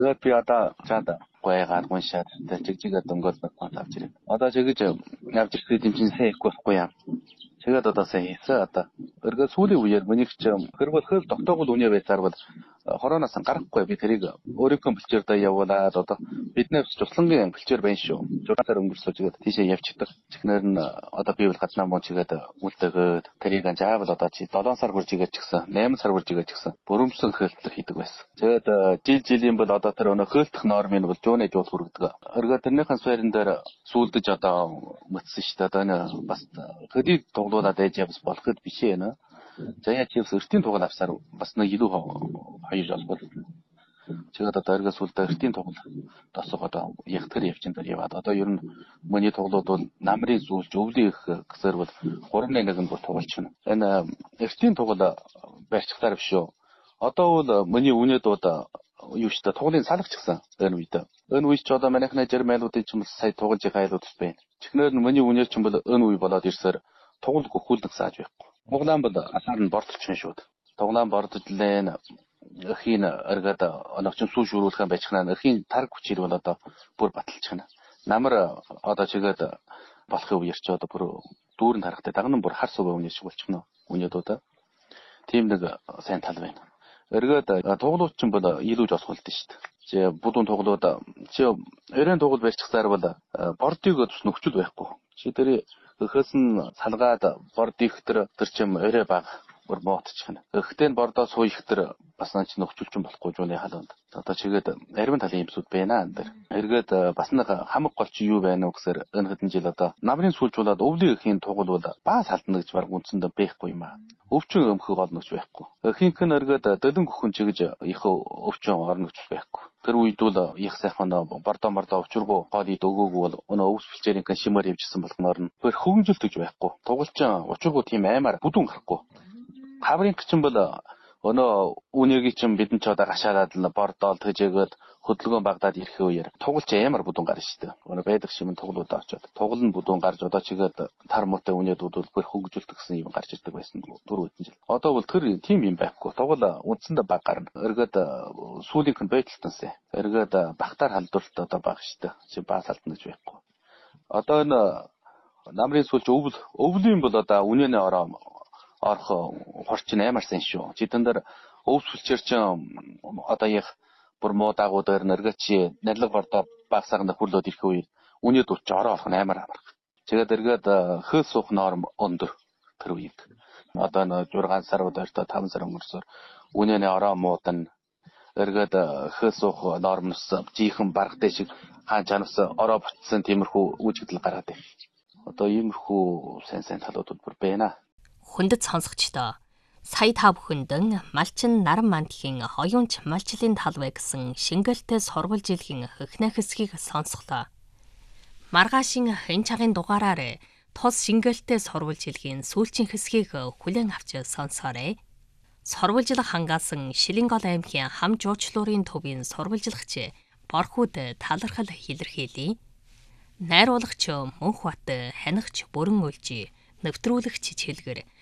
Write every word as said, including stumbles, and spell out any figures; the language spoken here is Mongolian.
그것 비 하다 자다 고해가 원샷 직지가 동것 답지리 어다 저기 저 납치 그 dim진 새 있고 고야 제가 더더 새 있었다 그리고 소리 우여 뭐니 좀 그리고 그 똑똑고 돈이 왜 따르고 코로나 상가락고 비트리가 오리콘 빌저다 야보다 더더 비트네스 조슬링 빌저 벤쇼 조다서 응급소 지가 디제 예치다 지금은 어다 비울 같나 뭐 지가 못그 대리간 잡아다 다치 도단사를 벌지가 직서 내음사를 벌지가 직서 보름성 그 히트고 했어 제가 질질인보다 어다 들어오는 그 특노르면 볼 존에 줘 소르가 어가 듣는 한 소리인데 술도 저다 멋쓰시다다는 봤다 그디 동도다 대접스 벌그 비시에는 저야 집스 스틴 도가 납사로 봤는 이도 하이 잡고 제가 다 다르가 술다 스틴 도가 다서가다 약터리 옆진들 예와다 또 이런 뭐니 도도 남리 술 조우디 그 서버 호르네는 거 도발치는 에나 스틴 도가다 베스트다르쇼 어떠다 뭐니 운여도다 유시다 토글린 살력 측상 어느 위다 어느 위시 저다만 하나 저르멜로 대좀 사이 토글 제가에도 스페인 지금은 뭐니 운여 전부 어느 위보다 들서 토글고 훌득 사주고 Muğlamda asarın bartı için şudu. Toğlan bartı dilen ıxin ırgada anaqçın su şurutkan beçxnan ıxin tar kuchiri olada bur batılçına. Namır ada çigada balxı uyarçada bur durun tarixte dağının bur har soba unyası bolçuna unyadoda. Timdigi sen talbayın. Ыргада тоглолт чинь бол илүү жос болдсон шүү дээ. Чи будун тоглоод чи өрөөнд тоглол барьчих зар бол бордыг тус нөхчл байхгүй. Чи тэр хөөс нь салгаад борд их тэр тэр чим өрөө баг бүр моотчих нь. Гэхдээ бордоо суух тэр бас наач нөхчл чинь болохгүй жууны халуунд. Одоо чигээд арвин талын юмсууд байна энэ. Эргээд бас нэг хамаг гол чи юу байна уу гэхээр энэ хэдэн жил одоо намрын сүүлжуулаад өвлийн эхийн тоглол бол баас халтна гэж баг үндсэндээ байхгүй юм аа. Өвчин өмхөг олногч байхгүй. Хинхэн өргөд дөдөн гөхөн чигж их өвчин орногч байхгүй. Тэр үед бол их сайхан бордоо бордоо өвчргөө хоолыг өгөөгүй бол өнөө өвс филчерийн шимээр явжсэн болгоноор нь тэр хөвгөнжөлтөж байхгүй. Тугалчин учиргуу тийм аймаар бүдүүн гарахгүй. Хаврын гчин бол өнөө үнэгийн чин бидэнд ч одоо гашаараад л бордоол төжөөгөөд хөдөлгөөн багдаад ирэх үеэр тугалч амар бүдүүн гарна шүү дээ. Өнөө байдаг шимэн туглуудаа очоод тугал нь бүдүүн гарч одоо чигээд тар муутай үнэдүүд бол бүр хөвгжүүлдэг гэсэн юм гарч ирдэг байсан дөрөв хэдэн жил. Одоо бол тэр тийм юм байхгүй. Тугал үндсэндээ баг гарна. Эргээд сүүлийнх нь байталтансан. Эргээд багтаар халдварт одоо баг шүү дээ. Чи баас алдна гэж байхгүй. Одоо энэ намрын сүүлч өвл өвлийн бол одоо үнэнээ ороо орох хорчин амарсан шүү. Жидэн дээр өвс филчер чин одоо их бүр муу дагуудаар нэргэчи нарилга бордоо багсагнаа хүрлөөд ирэх үе үнэд урч ороо орох амар амар. Тэгээд эргээд хөөс суух норм өндөр тэр үеиг. Одоо нэг шесть сар удаартай таван сар өнгөрсөөр үнэнээ ороо муудан эргээд хөөс суух нормноос жихэн баргатай шиг хаан чанаас ороо бутсан тиймэрхүү үүсгэл гараад байна. Одоо иймэрхүү сайн сайн талуудууд бүр байна. Хүндэт сонсогчдоо сая та бүхэндэн малчин наран мандхийн оюунч малчлалын талбай гэсэн шингэлтэй сурвалж илгийн хөхнэ хэсгийг сонсголоо. Маргаашийн энэ цагийн дугаараар тус шингэлтэй сурвалж илгийн сүүлчийн хэсгийг хүлээн авч сонсоорой. Сурвалжлах хангаасан Шилэнгол аймгийн хам жуучлуурын төвийн сурвалжлагч Борхууд талархал илэрхийлье. Найруулагч Мөнхбат ханигч Бүрэн Үлжи, нэвтрүүлэгч Чилгэр